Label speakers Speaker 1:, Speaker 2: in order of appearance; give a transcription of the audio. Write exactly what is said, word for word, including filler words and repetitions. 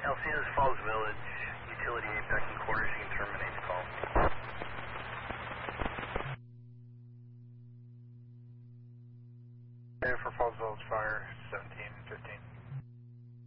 Speaker 1: Alcinas Falls Village, utility eight pecking quarters, you can terminate the call.
Speaker 2: Hey, for Falls Village Fire, seventeen fifteen.